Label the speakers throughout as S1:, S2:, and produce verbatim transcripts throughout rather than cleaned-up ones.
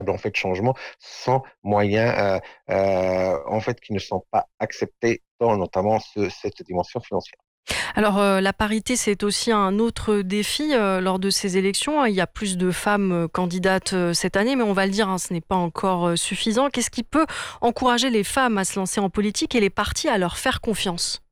S1: en fait changement sans moyens euh, euh, en fait qui ne sont pas acceptés dans notamment ce- cette dimension financière.
S2: Alors, euh, la parité, c'est aussi un autre défi euh, lors de ces élections. Il y a plus de femmes euh, candidates euh, cette année, mais on va le dire, hein, ce n'est pas encore euh, suffisant. Qu'est-ce qui peut encourager les femmes à se lancer en politique et les partis à leur faire confiance?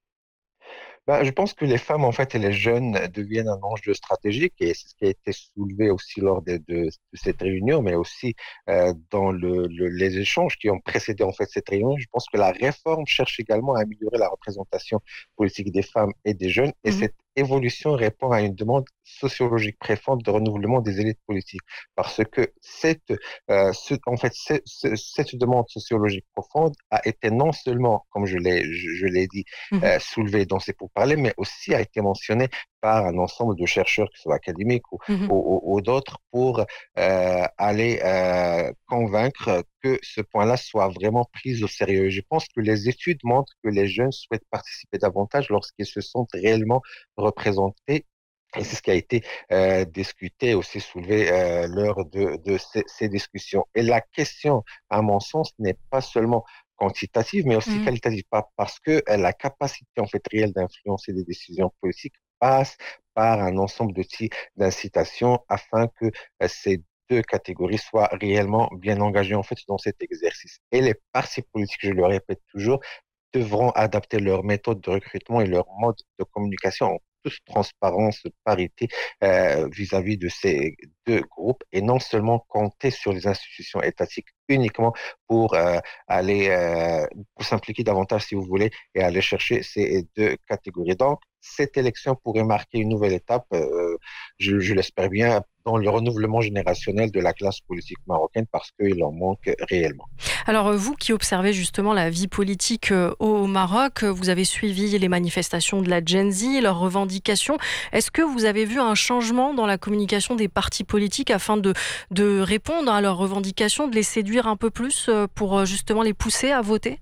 S1: Ben, je pense que les femmes, en fait, et les jeunes deviennent un enjeu stratégique et c'est ce qui a été soulevé aussi lors de, de- de cette réunion, mais aussi euh, dans le, le- les échanges qui ont précédé en fait cette réunion. Je pense que la réforme cherche également à améliorer la représentation politique des femmes et des jeunes et
S2: Mhm.
S1: cette évolution répond à une demande sociologique préfente de renouvellement des élites politiques parce que cette, euh, ce- en fait, ce- ce- cette demande sociologique profonde a été non seulement, comme je l'ai, je, je l'ai dit,
S2: Mhm.
S1: euh, soulevé dans ces pourparlers, mais aussi a été mentionné par un ensemble de chercheurs, que ce soit académiques ou,
S2: Mhm.
S1: ou, ou- ou d'autres, pour euh, aller euh, convaincre que ce point-là soit vraiment pris au sérieux. Je pense que les études montrent que les jeunes souhaitent participer davantage lorsqu'ils se sentent réellement représentés. Et c'est ce qui a été euh, discuté, aussi soulevé euh, lors de, de ces, ces discussions. Et la question, à mon sens, n'est pas seulement quantitative, mais aussi
S2: Mhm.
S1: qualitative, pas parce que euh, la capacité en fait réelle d'influencer des décisions politiques passe par un ensemble d'outils d'incitation afin que euh, ces deux catégories soient réellement bien engagées en fait dans cet exercice. Et les partis politiques, je le répète toujours, devront adapter leur méthode de recrutement et leur mode de communication en toute transparence, parité euh, vis-à-vis de ces deux groupes et non seulement compter sur les institutions étatiques uniquement pour euh, aller euh, pour s'impliquer davantage, si vous voulez, et aller chercher ces deux catégories. Donc, cette élection pourrait marquer une nouvelle étape, euh, je, je l'espère bien, dans le renouvellement générationnel de la classe politique marocaine parce qu'il en manque réellement.
S2: Alors, euh, vous qui observez justement la vie politique euh, au Maroc, euh, vous avez suivi les manifestations de la Gen Z, leurs revendications. Est-ce que vous avez vu un changement dans la communication des partis politiques afin de, de répondre à leurs revendications, de les séduire un peu plus euh, pour euh, justement les pousser à voter?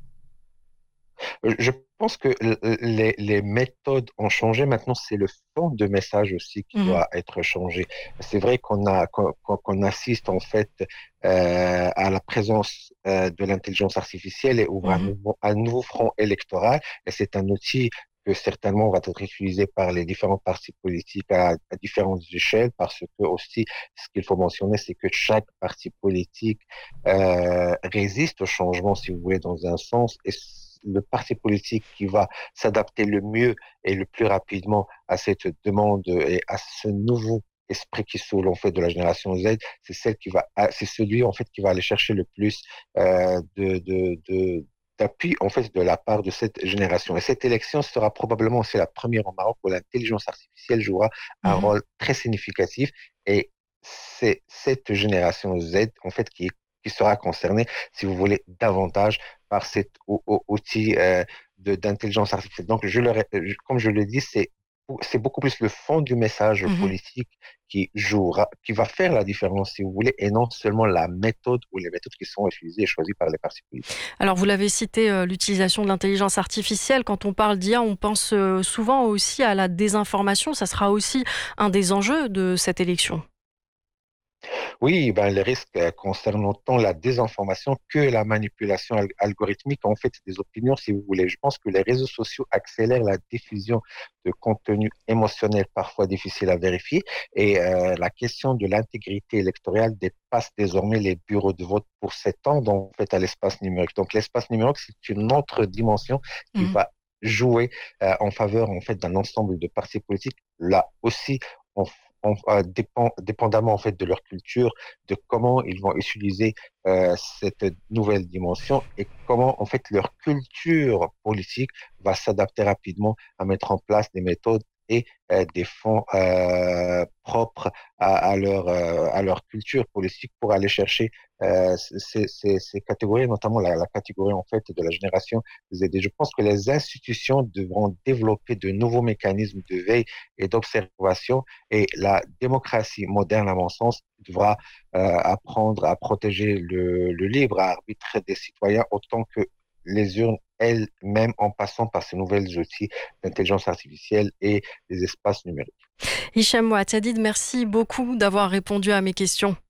S1: Euh, Je pense que l- les, les méthodes ont changé. Maintenant, c'est le fond de message aussi qui
S2: Mhm.
S1: doit être changé. C'est vrai qu'on a, qu'on, qu'on- qu'on assiste en fait euh, à la présence euh, de l'intelligence artificielle et ouvre un
S2: Mhm.
S1: nouveau, un nouveau front électoral. Et c'est un outil que certainement va être utilisé par les différents partis politiques à, à différentes échelles, parce que aussi, ce qu'il faut mentionner, c'est que chaque parti politique euh, résiste au changement, si vous voulez, dans un sens. Et le parti politique qui va s'adapter le mieux et le plus rapidement à cette demande et à ce nouveau esprit qui saoule en fait de la génération Z, c'est celle qui va, c'est celui en fait qui va aller chercher le plus euh, de, de, de d'appui en fait de la part de cette génération. Et cette élection sera probablement aussi la première au Maroc où l'intelligence artificielle jouera un
S2: Mhm.
S1: rôle très significatif et c'est cette génération Z en fait qui qui sera concernée, si vous voulez, davantage par cet ou- ou- outil euh, de- d'intelligence artificielle. Donc, je le, ré- je- comme je le dis, c'est c'est beaucoup plus le fond du message
S2: Mhm.
S1: politique qui jouera, qui va faire la différence, si vous voulez, et non seulement la méthode ou les méthodes qui sont utilisées et choisies par les partis politiques.
S2: Alors, vous l'avez cité, euh, l'utilisation de l'intelligence artificielle. Quand on parle d'I A, on pense euh, souvent aussi à la désinformation. Ça sera aussi un des enjeux de cette élection.
S1: Oui, ben, les risques euh, concernent autant la désinformation que la manipulation al- algorithmique, en fait, des opinions, si vous voulez. Je pense que les réseaux sociaux accélèrent la diffusion de contenus émotionnels parfois difficiles à vérifier et euh, la question de l'intégrité électorale dépasse désormais les bureaux de vote pour s'étendre, en fait, à l'espace numérique. Donc, l'espace numérique, c'est une autre dimension qui
S2: Mhm.
S1: va jouer euh, en faveur, en fait, d'un ensemble de partis politiques. Là aussi, on on, euh, dépend, dépendamment en fait de leur culture, de comment ils vont utiliser euh, cette nouvelle dimension et comment en fait leur culture politique va s'adapter rapidement à mettre en place des méthodes et euh, des fonds euh, propres à, à leur euh, à leur culture politique pour aller chercher euh, ces, ces, ces catégories, notamment la, la catégorie en fait de la génération Z. Et je pense que les institutions devront développer de nouveaux mécanismes de veille et d'observation et la démocratie moderne, à mon sens, devra euh, apprendre à protéger le, le libre arbitre des citoyens autant que les urnes elles-mêmes en passant par ces nouvelles outils d'intelligence artificielle et des espaces numériques.
S2: Hicham Ouattadid, merci beaucoup d'avoir répondu à mes questions.